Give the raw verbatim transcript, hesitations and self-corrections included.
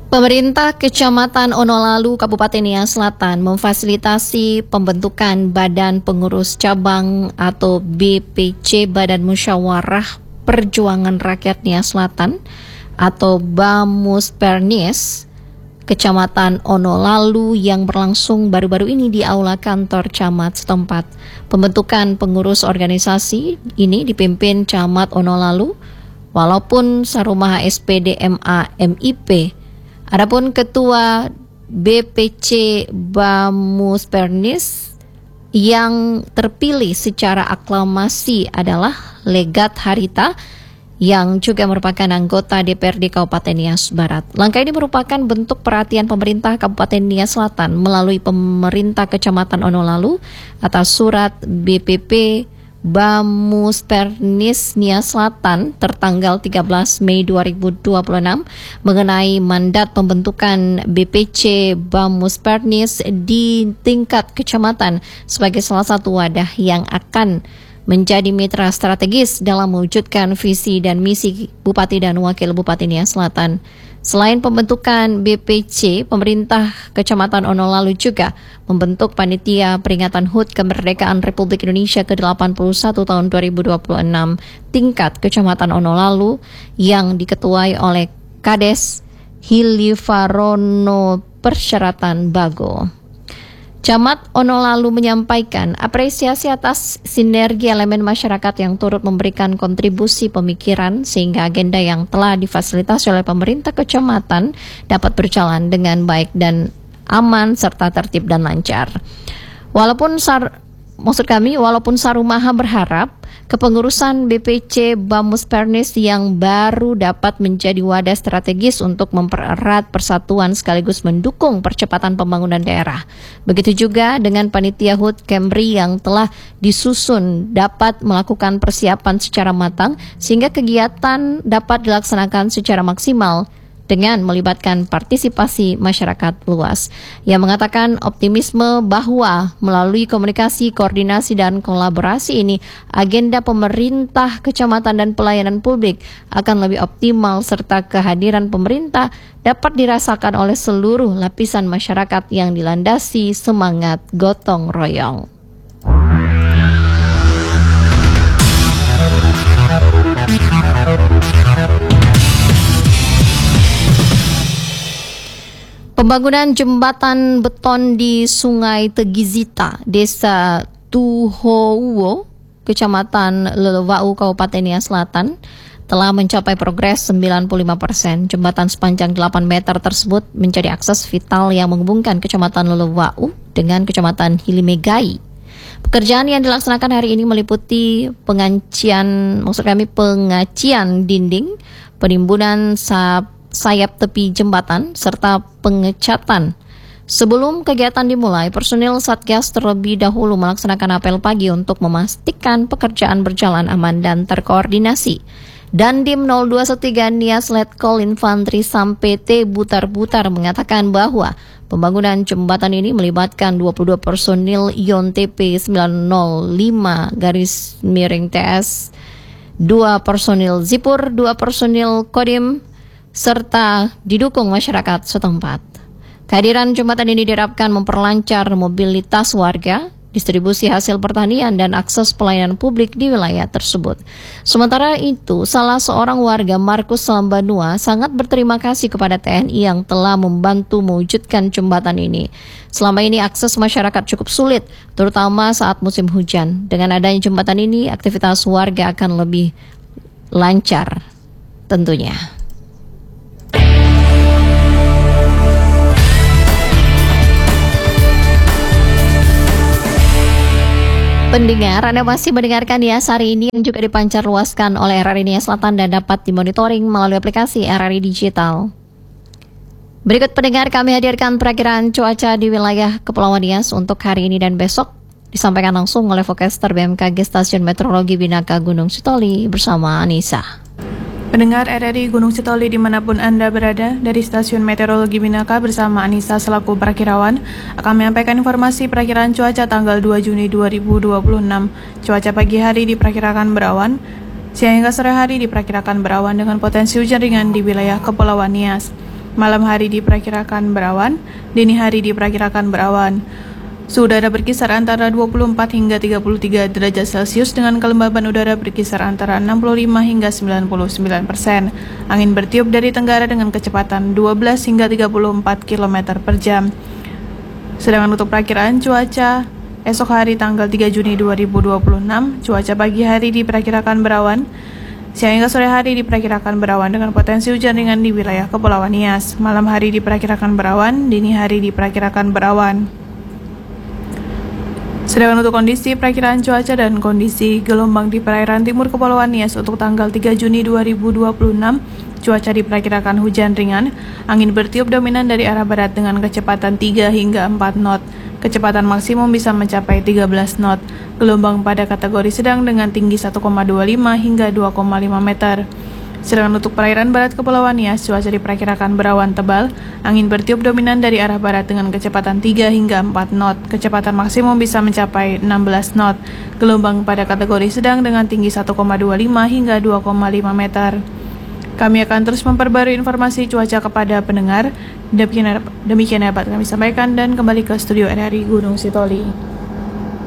Pemerintah Kecamatan Onolalu, Kabupaten Nias Selatan memfasilitasi pembentukan Badan Pengurus Cabang atau B P C Badan Musyawarah Perjuangan Rakyat Nias Selatan atau Bamuspernis Kecamatan Onolalu yang berlangsung baru-baru ini di Aula Kantor Camat setempat. Pembentukan pengurus organisasi ini dipimpin Camat Onolalu, walaupun Sarumaha S P D M A M I P. Adapun Ketua B P C Bamuspernis yang terpilih secara aklamasi adalah Legat Harita yang juga merupakan anggota D P R D Kabupaten Nias Barat. Langkah ini merupakan bentuk perhatian pemerintah Kabupaten Nias Selatan melalui pemerintah Kecamatan Onolalu atas surat B P P Bamuspernis Nias Selatan tertanggal tiga belas Mei dua ribu dua puluh enam mengenai mandat pembentukan B P C Bamuspernis di tingkat kecamatan sebagai salah satu wadah yang akan menjadi mitra strategis dalam mewujudkan visi dan misi Bupati dan Wakil Bupati Nias Selatan. Selain pembentukan B P C, pemerintah Kecamatan Onolalu juga membentuk panitia peringatan H U T Kemerdekaan Republik Indonesia ke delapan puluh satu tahun dua ribu dua puluh enam tingkat Kecamatan Onolalu yang diketuai oleh Kades Hilifarono Persyaratan Bago. Camat Onolalu menyampaikan apresiasi atas sinergi elemen masyarakat yang turut memberikan kontribusi pemikiran sehingga agenda yang telah difasilitasi oleh pemerintah kecamatan dapat berjalan dengan baik dan aman serta tertib dan lancar. Walaupun sar, maksud kami walaupun Sarumaha berharap kepengurusan B P C Bamuspernis yang baru dapat menjadi wadah strategis untuk mempererat persatuan sekaligus mendukung percepatan pembangunan daerah. Begitu juga dengan panitia H U T Kemri yang telah disusun dapat melakukan persiapan secara matang sehingga kegiatan dapat dilaksanakan secara maksimal dengan melibatkan partisipasi masyarakat luas. Ia mengatakan optimisme bahwa melalui komunikasi, koordinasi, dan kolaborasi ini, agenda pemerintah, kecamatan, dan pelayanan publik akan lebih optimal serta kehadiran pemerintah dapat dirasakan oleh seluruh lapisan masyarakat yang dilandasi semangat gotong royong. Pembangunan jembatan beton di Sungai Tegizita, Desa Tuhouwo, Kecamatan Lelewau, Kabupaten Nias Selatan, telah mencapai progres sembilan puluh lima persen. Jembatan sepanjang delapan meter tersebut menjadi akses vital yang menghubungkan Kecamatan Lelewau dengan Kecamatan Hilimegai. Pekerjaan yang dilaksanakan hari ini meliputi pengancian, maksud kami pengacian dinding, penimbunan sap sayap tepi jembatan, serta pengecatan. Sebelum kegiatan dimulai, personil Satgas terlebih dahulu melaksanakan apel pagi untuk memastikan pekerjaan berjalan aman dan terkoordinasi. Dandim nol dua tiga Nias Letkol Infantri Sampai T Butar-Butar mengatakan bahwa pembangunan jembatan ini melibatkan dua puluh dua personil Ion T P sembilan nol lima garis miring T S, dua personil Zipur, dua personil Kodim, serta didukung masyarakat setempat. Kehadiran jembatan ini diharapkan memperlancar mobilitas warga, distribusi hasil pertanian, dan akses pelayanan publik di wilayah tersebut. Sementara itu, salah seorang warga, Markus Lambanua, sangat berterima kasih kepada T N I yang telah membantu mewujudkan jembatan ini. Selama ini akses masyarakat cukup sulit, terutama saat musim hujan. Dengan adanya jembatan ini, aktivitas warga akan lebih lancar tentunya. Pendengar, Anda masih mendengarkan Nias Hari Ini yang juga dipancar luaskan oleh R R I Nias Selatan dan dapat dimonitoring melalui aplikasi R R I Digital. Berikut pendengar, kami hadirkan perakiraan cuaca di wilayah Kepulauan Nias untuk hari ini dan besok. Disampaikan langsung oleh Forecaster B M K G Stasiun Meteorologi Binaka Gunung Sitoli bersama Anissa. Pendengar R R I Gunung Sitoli dimanapun Anda berada, dari Stasiun Meteorologi Binaka bersama Anissa selaku perakirawan akan menyampaikan informasi perakiraan cuaca tanggal dua Juni dua ribu dua puluh enam. Cuaca pagi hari diperkirakan berawan, siang hingga sore hari diperkirakan berawan dengan potensi hujan ringan di wilayah Kepulauan Nias. Malam hari diperkirakan berawan, dini hari diperkirakan berawan. Suhu udara berkisar antara dua puluh empat hingga tiga puluh tiga derajat Celcius dengan kelembaban udara berkisar antara enam puluh lima hingga sembilan puluh sembilan persen. Angin bertiup dari tenggara dengan kecepatan dua belas hingga tiga puluh empat kilometer per jam. Sedangkan untuk perakiraan cuaca esok hari tanggal tiga Juni dua ribu dua puluh enam, cuaca pagi hari diperkirakan berawan, siang hingga sore hari diperkirakan berawan dengan potensi hujan ringan di wilayah Kepulauan Nias. Malam hari diperkirakan berawan, dini hari diperkirakan berawan. Sedangkan untuk kondisi perakiraan cuaca dan kondisi gelombang di perairan timur Kepulauan Nias untuk tanggal tiga Juni dua ribu dua puluh enam, cuaca diperkirakan hujan ringan, angin bertiup dominan dari arah barat dengan kecepatan tiga hingga empat knot. Kecepatan maksimum bisa mencapai tiga belas knot. Gelombang pada kategori sedang dengan tinggi satu koma dua lima hingga dua koma lima meter. Sedangkan untuk perairan barat Kepulauan Nias, cuaca diperkirakan berawan tebal, angin bertiup dominan dari arah barat dengan kecepatan tiga hingga empat knot. Kecepatan maksimum bisa mencapai enam belas knot. Gelombang pada kategori sedang dengan tinggi satu koma dua lima hingga dua koma lima meter. Kami akan terus memperbarui informasi cuaca kepada pendengar. Demikian, demikian dapat kami sampaikan dan kembali ke studio R R I Gunung Sitoli.